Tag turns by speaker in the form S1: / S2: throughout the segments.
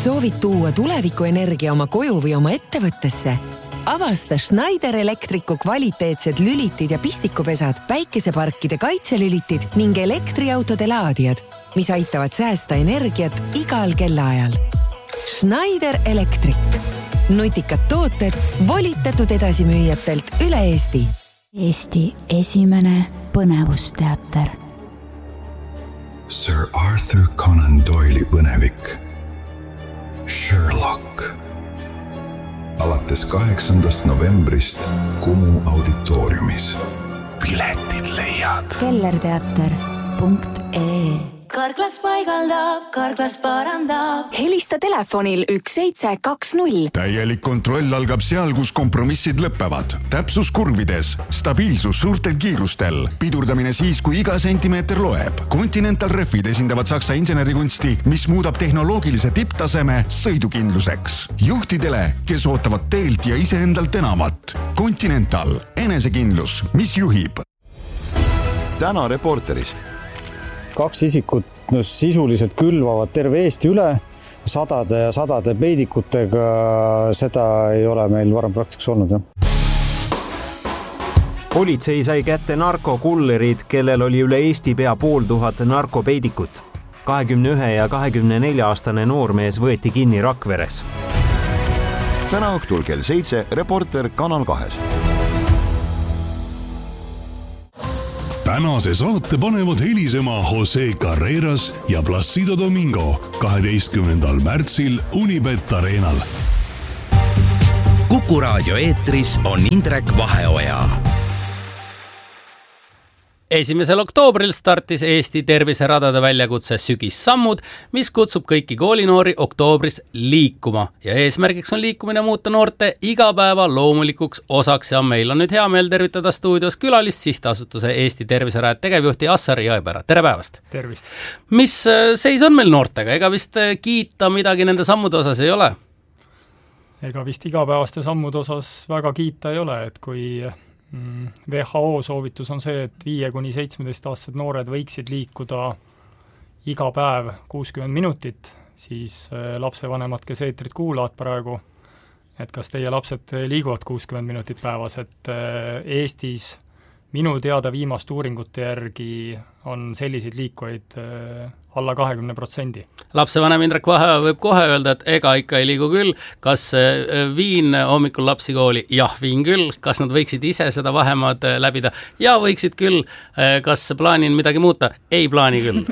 S1: Soovid tuua tulevikuenergia oma koju või oma ettevõttesse? Avasta Schneider Electricu kvaliteetsed lülitid ja pistikupesad, päikeseparkide kaitselülitid ning elektriautode laadijad, mis aitavad säästa energiat igal kellaajal. Schneider Electric. Nutikad tooted volitatud edasimüüjatelt üle Eesti.
S2: Eesti esimene põnevusteater.
S3: Sir Arthur Conan Doyle'i põnevik Sherlock. Alates 8. novembrist Kumu auditooriumis. Piletid leiad.
S2: kellerteater.ee.
S4: Karklas paigaldab, Karklas parandab.
S1: Helista telefonil 1720.
S5: Täielik kontroll algab seal, kus kompromissid lõppevad. Täpsus kurvides, stabiilsus suurtel kiirustel, pidurdamine siis, kui iga sentimeeter loeb. Continental Refid esindavad Saksa insenerikunsti, mis muudab tehnoloogilise tipptaseme sõidukindluseks. Juhtidele, kes ootavad teelt ja iseendalt enamat. Continental, enesekindlus, mis juhib.
S6: Täna Reporteris.
S7: 2 isikut sisuliselt külvavad terve Eesti üle, sadade ja sadade peidikutega, seda ei ole meil varem praktikas olnud.
S8: Politsei sai kätte narkokullerid, kellel oli üle Eesti pea 500 narkopeidikut. 21 ja 24-aastane noormees võeti kinni Rakveres.
S6: Täna õhtul kell 7 Reporter Kanal 2.
S9: Tänase saate panevad helisema Jose Carreras ja Placido Domingo 12. märtsil Unibet Arenal.
S10: Kuku raadio eetris on Indrek Vaheoja.
S11: 1. oktoobril startis Eesti terviseradade väljakutse Sügissammud, mis kutsub kõiki koolinoori oktoobris liikuma. Ja eesmärgiks on liikumine muuta noorte igapäeva loomulikuks osaks ja meil on nüüd hea meel tervitada stuudios külalist sihtasutuse Eesti terviserajad tegevjuhti Assar Jõepära. Tere päevast!
S12: Tervist!
S11: Mis seis on meil noortega? Ega vist kiita midagi nende sammude osas ei ole?
S12: Ega vist igapäevaste sammude osas väga kiita ei ole, et kui WHO soovitus on see, et 5–17-aastased noored võiksid liikuda iga päev 60 minutit, siis lapsevanemad, kes eetrit kuulavad praegu, et kas teie lapsed liiguvad 60 minutit päevas, et Eestis minu teada viimast uuringute järgi on selliseid liikuvaid alla 20%.
S11: Lapsevanem Indrek Vaheoja võib kohe öelda, et ega ikka ei liigu küll. Kas viin hommikul lapsi kooli? Jah, viin küll. Kas nad võiksid ise seda vahemaad läbida? Ja võiksid küll. Kas plaanin midagi muuta? Ei plaani küll.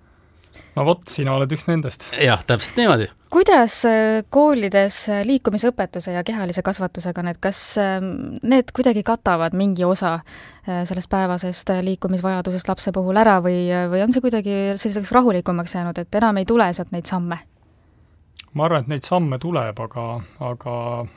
S12: No vot, sina oled üks nendest.
S11: Jah, täpselt niimoodi.
S13: Kuidas koolides liikumisõpetuse ja kehalise kasvatusega kas need kuidagi katavad mingi osa sellest päevasest liikumisvajadusest lapse puhul ära või on see kuidagi selliseks rahulikumaks jäänud, et enam ei tule sealt neid samme?
S12: Ma arvan, et neid samme tuleb, aga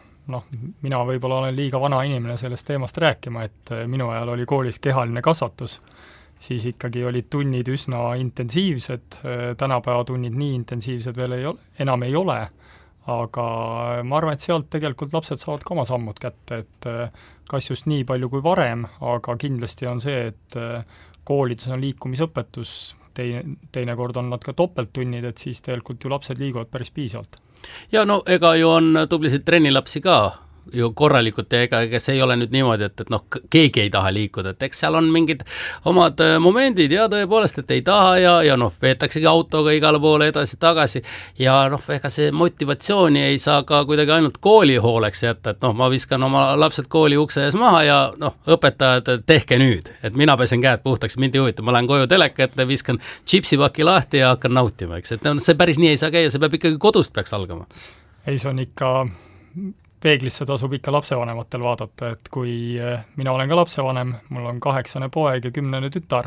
S12: mina võib-olla olen liiga vana inimene sellest teemast rääkima, et minu ajal oli koolis kehaline kasvatus, siis ikkagi olid tunnid üsna intensiivsed, tänapäeva tunnid nii intensiivsed veel enam ei ole, aga ma arvan, et sealt tegelikult lapsed saavad ka oma sammud kätte, et kas just nii palju kui varem, aga kindlasti on see, et koolides on liikumisõpetus, teinekord on nad ka topelttunnid, et siis tegelikult ju lapsed liiguvad päris piisavalt.
S11: Ja ega ju on tublisid trennilapsi ka ju korralikult ja kes ei ole nüüd niimoodi, et keegi ei taha liikuda, et eks seal on mingid omad momendid ja tõepoolest, et ei taha ja veetaksegi autoga igale poole edasi-tagasi ja ega see motivatsiooni ei saa ka kuidagi ainult kooli hooleks jätta, et ma viskan oma lapsed kooli ukse ees maha ja õpetajad, tehke nüüd, et mina pesen käed puhtaks, mind ei huvita, ma lähen koju teleka ette, viskan chipsipaki lahti ja hakkan nautima, eks, et see päris nii ei saa käia, see peab ikkagi kodust peaks algama.
S12: Ei, see on ikka peeglisse tasub ikka lapsevanematel vaadata, et kui mina olen ka lapsevanem, mul on 8 poeg ja 10 tütar,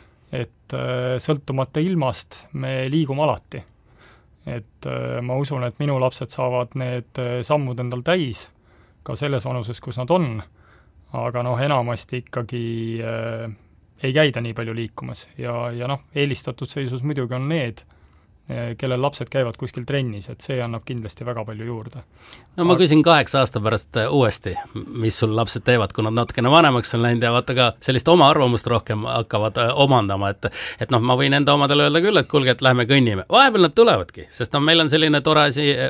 S12: et sõltumata ilmast me liigume alati. Et ma usun, et minu lapsed saavad need sammud endal täis ka selles vanuses, kus nad on, aga enamasti ikkagi ei käida nii palju liikumas ja eelistatud seisus muidugi on need kellel lapsed käivad kuskil trennis, et see annab kindlasti väga palju juurde.
S11: No ma küsin 8 aasta pärast uuesti, mis sul lapsed teevad, kui nad natukene vanemaks on läinud ja vaata ka sellist oma arvamust rohkem hakkavad omandama, et noh, ma võin enda omadele öelda küll, et kuulge, et lähme kõnnime. Vahepeal nad tulevadki, sest meil on selline tore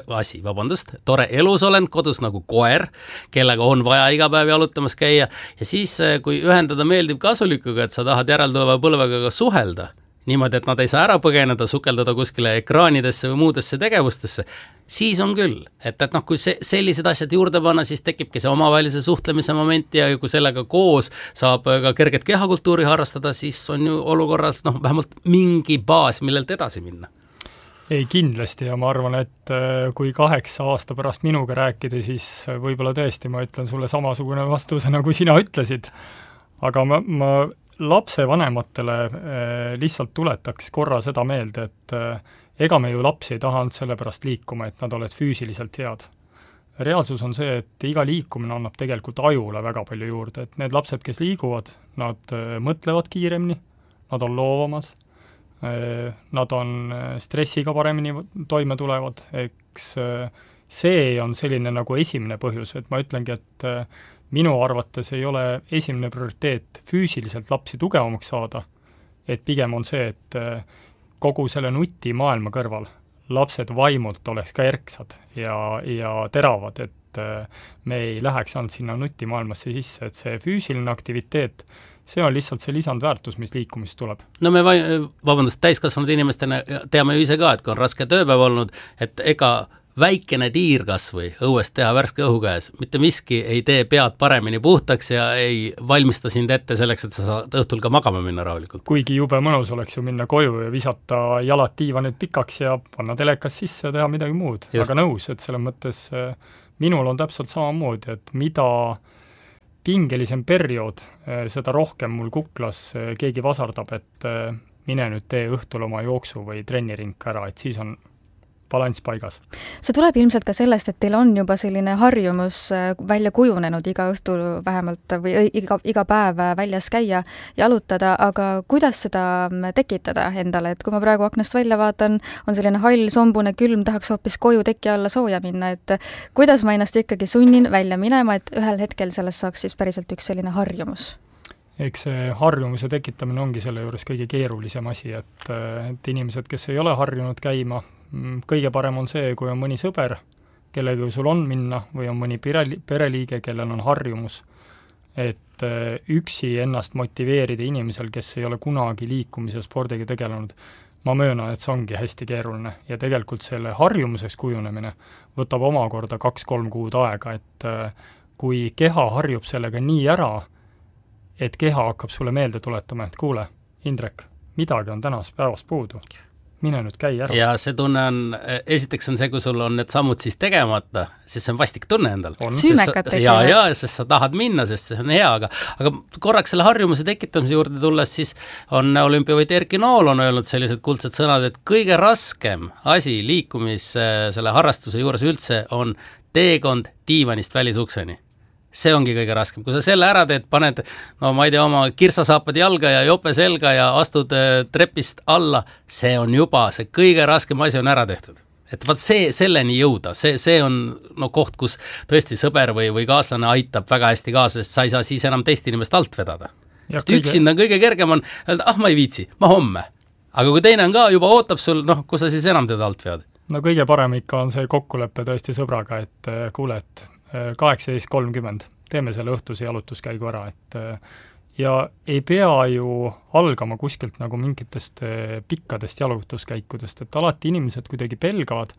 S11: tore elusolend kodus nagu koer, kellega on vaja iga päev jalutamas käia ja siis, kui ühendada meeldiv kasulikuga, et sa tahad järeltuleva põlvega ka suhelda, niimoodi, et nad ei saa ära põgeneda, sukeldada kuskile ekraanidesse või muudesse tegevustesse, siis on küll. Et noh, kui sellised asjad juurde panna, siis tekibki see omavahelise suhtlemise moment ja kui sellega koos saab ka kerget kehakultuuri harrastada, siis on ju olukorras vähemalt mingi baas, millelt edasi minna.
S12: Ei, kindlasti ja ma arvan, et kui 8 aasta pärast minuga rääkida, siis võib-olla tõesti ma ütlen sulle samasugune vastuse, nagu sina ütlesid. Aga ma lapsevanematele lihtsalt tuletaks korra seda meelde, et ega me ju lapsi ei tahanud sellepärast liikuma, et nad oled füüsiliselt head. Reaalsus on see, et iga liikumine annab tegelikult ajule väga palju juurde, et need lapsed, kes liiguvad, nad mõtlevad kiiremini, nad on loovamad, nad on stressiga paremini toime tulevad, eks see on selline nagu esimene põhjus, et ma ütlengi, et minu arvates ei ole esimene prioriteet füüsiliselt lapsi tugevamaks saada, et pigem on see, et kogu selle nutimaailma kõrval lapsed vaimult oleks ka erksad ja teravad, et me ei läheks ainult sinna nutimaailmasse sisse, et see füüsiline aktiviteet, see on lihtsalt see lisandväärtus, mis liikumist tuleb.
S11: No me täiskasvanud inimestena teame ju ise ka, et kui on raske tööpäev olnud, et ega väikene tiir kas või õuest teha värske õhu käes, mitte miski ei tee pead paremini puhtaks ja ei valmista sind ette selleks, et sa saad õhtul ka magama minna rahulikult.
S12: Kuigi jube mõnus oleks ju minna koju ja visata jalad diivanid pikaks ja panna telekas sisse ja teha midagi muud. Just. Aga nõus, et selles mõttes minul on täpselt samamoodi, et mida pingelisem periood, seda rohkem mul kuklas keegi vasardab, et mine nüüd tee õhtul oma jooksu või trennirink ära, et siis on balanss paigas.
S13: See tuleb ilmselt ka sellest, et teil on juba selline harjumus välja kujunenud iga õhtul vähemalt või iga päev väljas käia, jalutada, aga kuidas seda tekitada endale, et kui ma praegu aknast välja vaatan, on selline hall, sombune, külm, tahaks hoopis koju teki alla sooja minna, et kuidas ma ennast ikkagi sunnin välja minema, et ühel hetkel sellest saaks siis päriselt üks selline harjumus?
S12: Eks see harjumuse tekitamine ongi selle juures kõige keerulisem asi, et inimesed, kes ei ole harjunud käima, kõige parem on see, kui on mõni sõber, kellega sul on minna, või on mõni pereliige, kellel on harjumus, et üksi ennast motiveerida inimesel, kes ei ole kunagi liikumise spordiga tegelenud, ma möönan, et see ongi hästi keeruline ja tegelikult selle harjumuseks kujunemine võtab omakorda 2-3 kuud aega, et kui keha harjub sellega nii ära, et keha hakkab sulle meelde tuletama, et kuule, Indrek, midagi on tänast päevast puudu. Mine nüüd käi ära.
S11: Ja see tunne on, esiteks on see, kui sul on need sammud siis tegemata, siis see on vastik tunne endal.
S13: Süümekad tegevad.
S11: Ja, sest sa tahad minna, sest see on hea, aga korraks selle harjumuse tekitamise juurde tulles, siis on olümpiavõit Erki Nool on öelnud sellised kuldsed sõnad, et kõige raskem asi liikumis selle harrastuse juures üldse on teekond diivanist välisukseni. See ongi kõige raskem. Kui sa selle ära teed, paned, ma ei tea, oma kirsasaapad jalga ja jope selga ja astud trepist alla, see on juba, see kõige raskem asi on ära tehtud. Et vaat selleni jõuda, see on koht, kus tõesti sõber või kaaslane aitab väga hästi kaasa, sest sa ei saa siis enam teist inimest alt vedada. Üksinda kõige kergem on öelda, ma ei viitsi, ma homme. Aga kui teine on ka, juba ootab sul, kus sa siis enam teda alt vead?
S12: No kõige parem ikka on see kokkulepe tõesti sõbraga, et kuule, et 18.30, teeme selle õhtuse jalutuskäigu ära, et ja ei pea ju algama kuskilt nagu mingitest pikkadest jalutuskäikudest, et alati inimesed kuidagi pelgavad.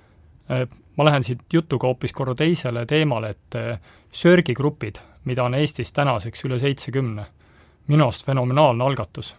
S12: Ma lähen siit jutuga hoopis korra teisele teemale, et sörgigrupid, mida on Eestis tänaseks üle 70, minu arust fenomenaalne algatus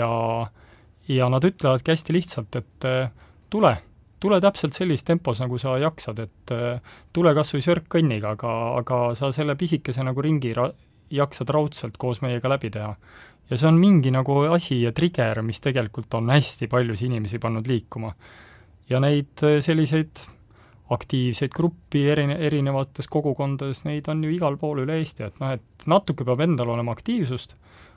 S12: ja nad ütlevadki hästi lihtsalt, et tule täpselt sellis tempos, nagu sa jaksad, et tule kas või sörkkõnniga, aga sa selle pisikese nagu ringi jaksad raudselt koos meiega läbi teha. Ja see on mingi nagu asi ja trigger, mis tegelikult on hästi paljus inimesi pannud liikuma. Ja neid selliseid aktiivseid gruppi erinevates kogukondades, neid on ju igal pool üle Eesti, et natuke peab endal olema aktiivsust,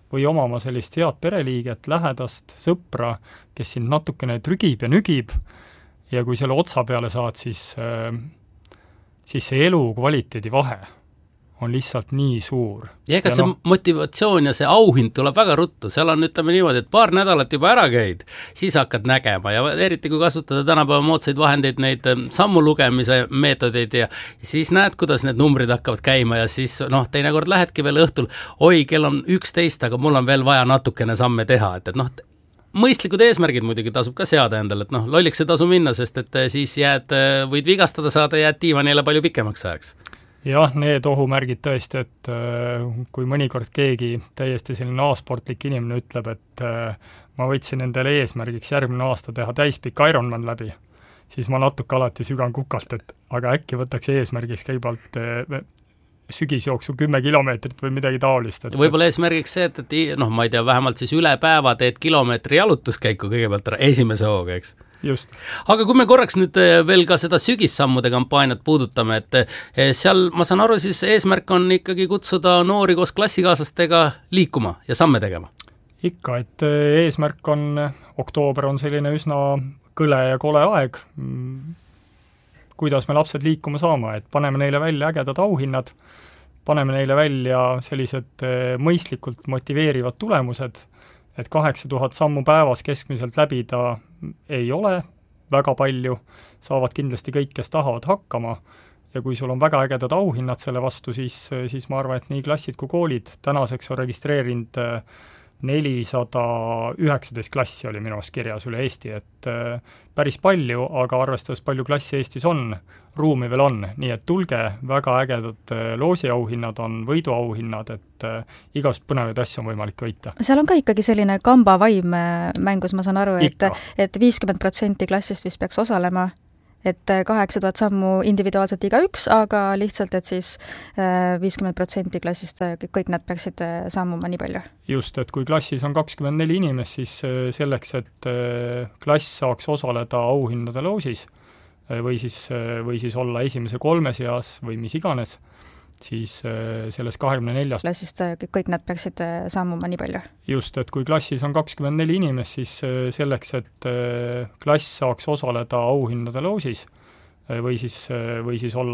S12: või omama sellist head pereliiget, lähedast sõpra, kes sind natukene trügib ja nügib ja kui selle otsa peale saad, siis see elu kvaliteedi vahe on lihtsalt nii suur.
S11: Ja ega see motivatsioon ja see auhind tuleb väga ruttu, seal on, ütleme niimoodi, et paar nädalat juba ära käid, siis hakkad nägema ja eriti kui kasutada tänapäeva moodsaid vahendeid, neid sammu lugemise meetodeid ja siis näed, kuidas need numbrid hakkavad käima ja siis teinekord lähedki veel õhtul, oi, kell on 11, aga mul on veel vaja natukene samme teha, et mõistlikud eesmärgid muidugi tasub ka seada endale, et lolliks ei tasu minna, sest et siis võid vigastada saada, jääd diivanile palju pikemaks ajaks.
S12: Jah, need ohumärgid tõesti, et kui mõnikord keegi täiesti selline A-sportlik inimene ütleb, et ma võtsin endale eesmärgiks järgmine aasta teha täispikk Ironman läbi, siis ma natuke alati sügan kukalt, et aga äkki võtaks eesmärgiks kõigepealt sügisjooksu 10 kilomeetrit või midagi taolist.
S11: Võib-olla eesmärgiks see, et ma ei tea, vähemalt siis üle päeva teed kilomeetri jalutuskäiku kõigepealt esimese hooga, eks?
S12: Just.
S11: Aga kui me korraks nüüd veel ka seda sügissammude kampaaniat puudutame, et seal, ma saan aru, siis eesmärk on ikkagi kutsuda noori koos klassikaaslastega liikuma ja samme tegema?
S12: Ikka, et eesmärk on, oktoober on selline üsna kõle ja kole aeg, kuidas me lapsed liikuma saama, et paneme neile välja ägedad auhinnad, paneme neile välja sellised mõistlikult motiveerivad tulemused, et 8000 sammu päevas keskmiselt läbida ei ole väga palju, saavad kindlasti kõik, kes tahavad hakkama ja kui sul on väga ägedad auhinnad selle vastu, siis ma arvan, et nii klassid kui koolid, tänaseks on registreerinud 419 klassi oli minu arust kirjas üle Eesti, et päris palju, aga arvestades palju klassi Eestis on, ruumi veel on, nii et tulge, väga ägedad loosiauhinnad on, võiduauhinnad, et igast põnevaid asju on võimalik võita.
S13: Seal on ka ikkagi selline kamba vaim mängus, ma saan aru, et 50% klassist vist peaks osalema, et 8000 sammu individuaalselt igaüks, aga lihtsalt, et siis 50% klassist kõik nad peaksid sammuma nii palju.
S12: Just, et kui klassis on 24 inimest, siis selleks, et klass saaks osaleda auhindade loosis või siis olla esimese 3 seas või mis iganes, siis selles 24
S13: klassist kõik nad peaksid sammuma nii palju.
S12: Just, et kui klassis on 24 inimest, siis selleks, et klass saaks osaleda auhindade loosis või siis olla